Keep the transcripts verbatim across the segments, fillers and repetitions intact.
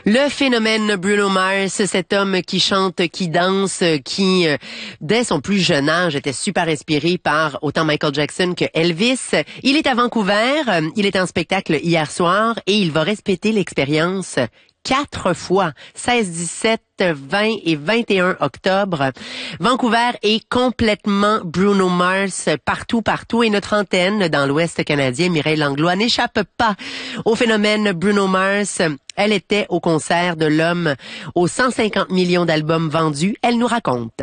Le phénomène Bruno Mars, cet homme qui chante, qui danse, qui, euh, dès son plus jeune âge, était super inspiré par autant Michael Jackson que Elvis. Il est à Vancouver, il est en spectacle hier soir et il va répéter l'expérience quatre fois, seize, dix-sept, vingt et vingt et un octobre. Vancouver est complètement Bruno Mars partout, partout. Et notre antenne dans l'Ouest canadien, Mireille Langlois, n'échappe pas au phénomène Bruno Mars. Elle était au concert de l'homme aux cent cinquante millions d'albums vendus. Elle nous raconte.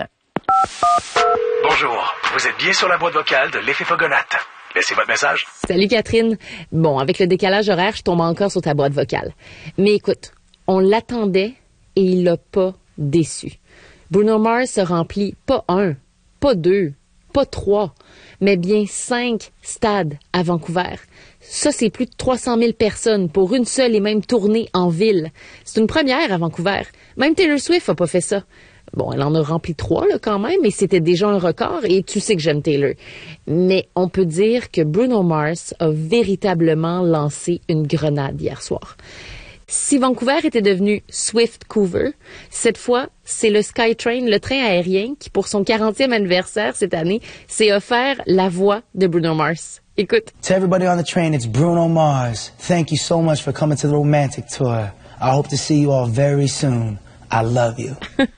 Bonjour, vous êtes bien sur la boîte vocale de l'effet Fogonate. Laissez votre message. Salut Catherine. Bon, avec le décalage horaire, je tombe encore sur ta boîte vocale. Mais écoute, on l'attendait et il l'a pas déçu. Bruno Mars se remplit pas un, pas deux, pas trois, mais bien cinq stades à Vancouver. Ça, c'est plus de trois cent mille personnes pour une seule et même tournée en ville. C'est une première à Vancouver. Même Taylor Swift a pas fait ça. Bon, elle en a rempli trois, là, quand même, mais c'était déjà un record, et tu sais que j'aime Taylor. Mais on peut dire que Bruno Mars a véritablement lancé une grenade hier soir. Si Vancouver était devenu Swiftcouver, cette fois, c'est le SkyTrain, le train aérien, qui, pour son quarantième anniversaire cette année, s'est offert la voix de Bruno Mars. Écoute. To everybody on the train, it's Bruno Mars. Thank you so much for coming to the Romantic Tour. I hope to see you all very soon. I love you.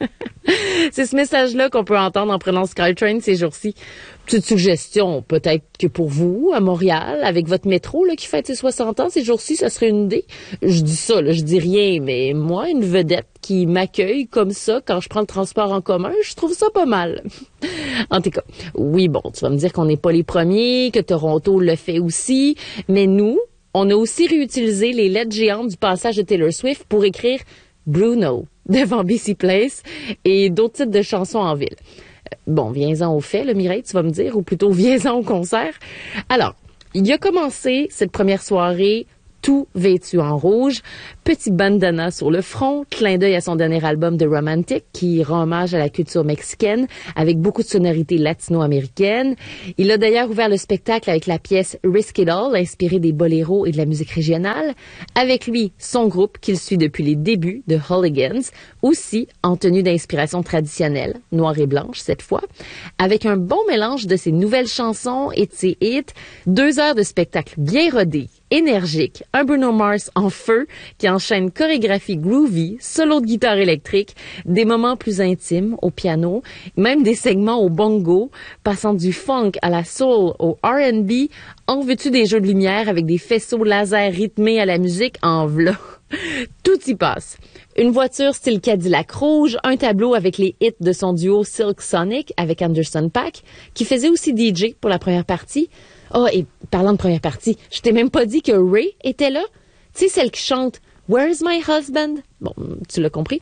C'est ce message-là qu'on peut entendre en prenant SkyTrain ces jours-ci. Petite suggestion, peut-être que pour vous, à Montréal, avec votre métro là, qui fête ses soixante ans ces jours-ci, ça serait une idée. Je dis ça, là, je dis rien, mais moi, une vedette qui m'accueille comme ça quand je prends le transport en commun, je trouve ça pas mal. En tout cas, oui, bon, tu vas me dire qu'on n'est pas les premiers, que Toronto le fait aussi, mais nous, on a aussi réutilisé les lettres géantes du passage de Taylor Swift pour écrire Bruno devant B C Place et d'autres titres de chansons en ville. Bon, viens-en au fait, le Mireille, tu vas me dire, ou plutôt viens-en au concert. Alors, il a commencé cette première soirée tout vêtu en rouge, petit bandana sur le front, clin d'œil à son dernier album The Romantic qui rend hommage à la culture mexicaine avec beaucoup de sonorités latino-américaines. Il a d'ailleurs ouvert le spectacle avec la pièce Risk It All, inspirée des boléros et de la musique régionale. Avec lui, son groupe qu'il suit depuis les débuts de Hooligans, aussi en tenue d'inspiration traditionnelle, noire et blanche cette fois, avec un bon mélange de ses nouvelles chansons et de ses hits, deux heures de spectacle bien rodé, énergique, un Bruno Mars en feu qui enchaîne chorégraphie groovy, solo de guitare électrique, des moments plus intimes au piano, même des segments au bongo, passant du funk à la soul au R and B, en veux-tu des jeux de lumière avec des faisceaux laser rythmés à la musique en v'là. Tout y passe. Une voiture style Cadillac rouge, un tableau avec les hits de son duo Silk Sonic avec Anderson .Paak, qui faisait aussi D J pour la première partie. Oh, et parlant de première partie, je t'ai même pas dit que Ray était là. Tu sais, celle qui chante « Where's my husband? » Bon, tu l'as compris.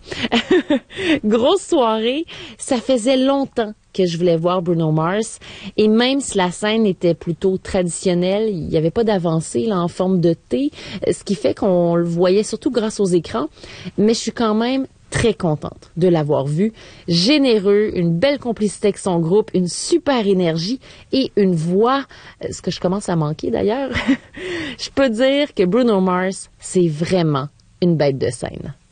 Grosse soirée. Ça faisait longtemps que je voulais voir Bruno Mars. Et même si la scène était plutôt traditionnelle, il n'y avait pas d'avancée là, en forme de T, ce qui fait qu'on le voyait surtout grâce aux écrans. Mais je suis quand même très contente de l'avoir vu. Généreux, une belle complicité avec son groupe, une super énergie et une voix, ce que je commence à manquer d'ailleurs. Je peux dire que Bruno Mars, c'est vraiment une bête de scène.